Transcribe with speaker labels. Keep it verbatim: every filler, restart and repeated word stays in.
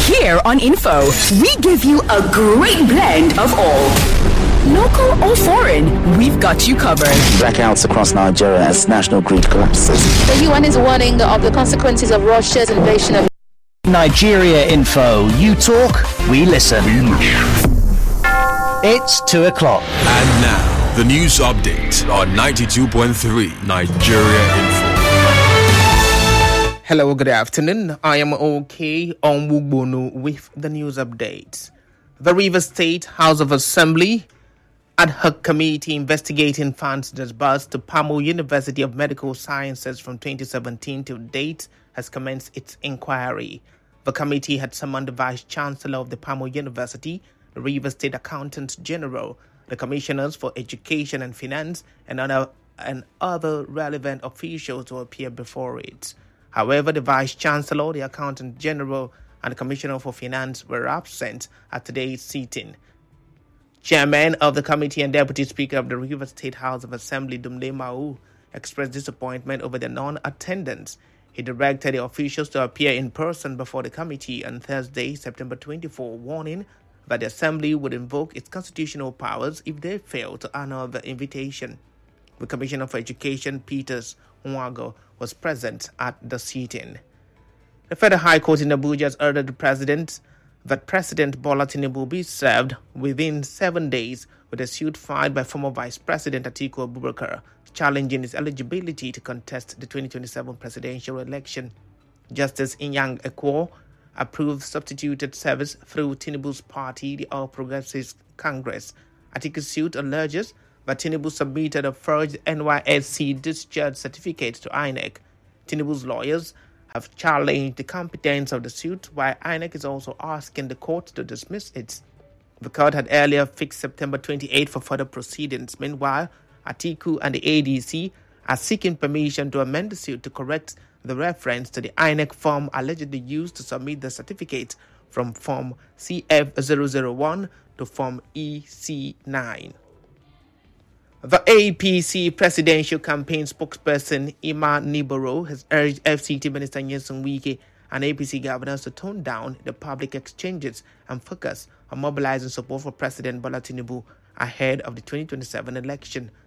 Speaker 1: Here on Info, we give you a great blend of all. Local or foreign, we've got you covered.
Speaker 2: Blackouts across Nigeria as national grid collapses.
Speaker 3: The U N is warning of the consequences of Russia's invasion of
Speaker 4: Nigeria Info. You talk, we listen. It's two o'clock.
Speaker 5: And now, the news update on ninety-two point three Nigeria Info.
Speaker 6: Hello, good afternoon. I am OK Onwugbonu with the news updates. The Rivers State House of Assembly Ad hoc committee investigating funds disbursed to Pamo University of Medical Sciences from twenty seventeen to date has commenced its inquiry. The committee had summoned the Vice Chancellor of the Pamo University, the Rivers State Accountant General, the Commissioners for Education and Finance, and other, and other relevant officials to appear before it. However, the Vice Chancellor, the Accountant General, and the Commissioner for Finance were absent at today's sitting. Chairman of the committee and Deputy Speaker of the Rivers State House of Assembly, Dumle Mau, expressed disappointment over the non-attendance. He directed the officials to appear in person before the committee on Thursday, September twenty-fourth, warning that the Assembly would invoke its constitutional powers if they fail to honor the invitation. The Commissioner for Education, Peters Nwago, was present at the sitting. The Federal High Court in Abuja has ordered the President that President Bola Tinubu be served within seven days with a suit filed by former Vice President Atiku Abubakar challenging his eligibility to contest the twenty twenty-seven presidential election. Justice Inyang Ekwo approved substituted service through Tinubu's party, the All Progressives Congress. Atiku's suit alleges that Tinubu submitted a forged N Y S C discharge certificate to I N E C. Tinubu's lawyers have challenged the competence of the suit, while I N E C is also asking the court to dismiss it. The court had earlier fixed September twenty-eighth for further proceedings. Meanwhile, Atiku and the A D C are seeking permission to amend the suit to correct the reference to the I N E C form allegedly used to submit the certificate from Form C F zero zero one to Form E C nine. The A P C presidential campaign spokesperson Ima Niboro has urged F C T Minister Nyesom Wike and A P C governors to tone down the public exchanges and focus on mobilizing support for President Bola Tinubu ahead of the twenty twenty-seven election.